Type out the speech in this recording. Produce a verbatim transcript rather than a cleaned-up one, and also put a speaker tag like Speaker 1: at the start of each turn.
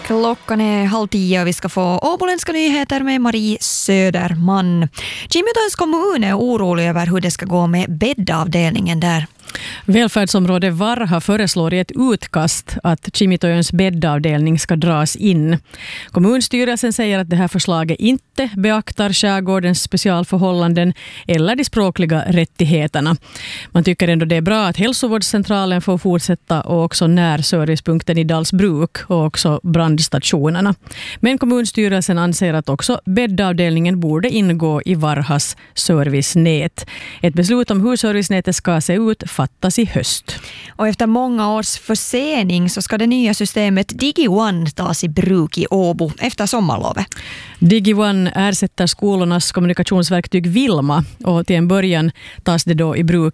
Speaker 1: Klockan är halv tio och vi ska få åboländska nyheter med Marie Söderman. Kimutans kommun är orolig över hur det ska gå med bäddavdelningen där.
Speaker 2: Välfärdsområde Varha föreslår i ett utkast att Kimitojöns bäddavdelning ska dras in. Kommunstyrelsen säger att det här förslaget inte beaktar skärgårdens specialförhållanden eller de språkliga rättigheterna. Man tycker ändå det är bra att hälsovårdscentralen får fortsätta och också närservicepunkten i Dalsbruk och också brandstationerna. Men kommunstyrelsen anser att också bäddavdelningen borde ingå i Varhas servicenät. Ett beslut om hur servicenätet ska se ut fattas i höst.
Speaker 1: Och efter många års försening så ska det nya systemet DigiOne tas i bruk i Åbo efter sommarlovet.
Speaker 2: DigiOne ersätter skolornas kommunikationsverktyg Vilma och till en början tas det då i bruk